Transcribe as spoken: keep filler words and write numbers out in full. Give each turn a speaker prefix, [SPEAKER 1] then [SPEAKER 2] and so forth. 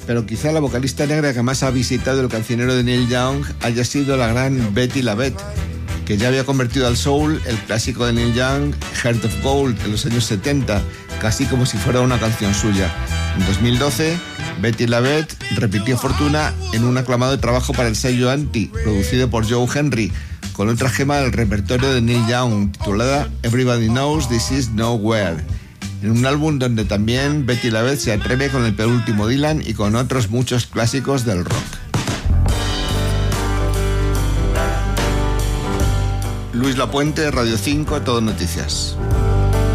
[SPEAKER 1] pero quizá la vocalista negra que más ha visitado el cancionero de Neil Young haya sido la gran Betty LaBette, que ya había convertido al soul el clásico de Neil Young, Heart of Gold, en los años setenta, casi como si fuera una canción suya. En dos mil doce, Betty LaBette repitió fortuna en un aclamado trabajo para el sello Anti, producido por Joe Henry, con otra gema del repertorio de Neil Young, titulada Everybody Knows This Is Nowhere, en un álbum donde también Betty LaBette se atreve con el penúltimo Dylan y con otros muchos clásicos del rock. Luis Lapuente, Radio cinco, Todo Noticias.